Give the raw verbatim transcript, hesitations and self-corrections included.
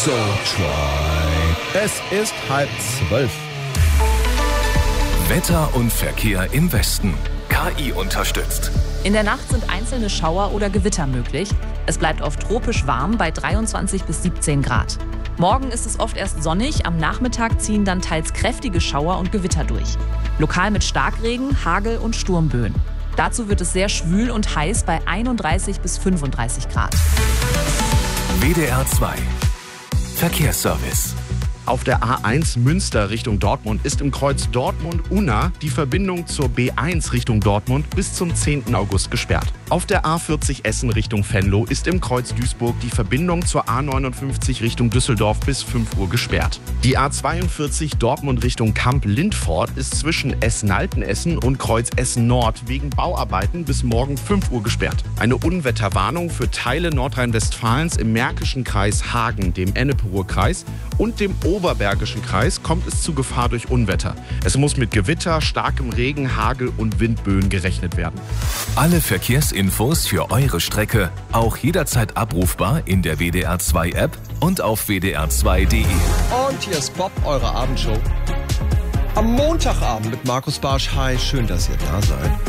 So try. Es ist halb zwölf. Wetter und Verkehr im Westen. K I unterstützt. In der Nacht sind einzelne Schauer oder Gewitter möglich. Es bleibt oft tropisch warm bei dreiundzwanzig bis siebzehn Grad. Morgen ist es oft erst sonnig, am Nachmittag ziehen dann teils kräftige Schauer und Gewitter durch. Lokal mit Starkregen, Hagel und Sturmböen. Dazu wird es sehr schwül und heiß bei einunddreißig bis fünfunddreißig Grad. W D R zwei Verkehrsservice. Auf der A eins Münster Richtung Dortmund ist im Kreuz Dortmund-Unna die Verbindung zur B eins Richtung Dortmund bis zum zehnten August gesperrt. Auf der A vierzig Essen Richtung Venlo ist im Kreuz Duisburg die Verbindung zur A neunundfünfzig Richtung Düsseldorf bis fünf Uhr gesperrt. Die A zweiundvierzig Dortmund Richtung Kamp-Lindfort ist zwischen Essen-Altenessen und Kreuz Essen-Nord wegen Bauarbeiten bis morgen fünf Uhr gesperrt. Eine Unwetterwarnung für Teile Nordrhein-Westfalens im Märkischen Kreis Hagen, dem Ennepe-Ruhr-Kreis und dem Oberbergischen Kreis kommt es zu Gefahr durch Unwetter. Es muss mit Gewitter, starkem Regen, Hagel und Windböen gerechnet werden. Alle Verkehrsinfos für eure Strecke auch jederzeit abrufbar in der W D R zwei App und auf w d r zwei punkt d e. Und hier ist Bob, eure Abendshow. Am Montagabend mit Markus Barsch. Hi, schön, dass ihr da seid.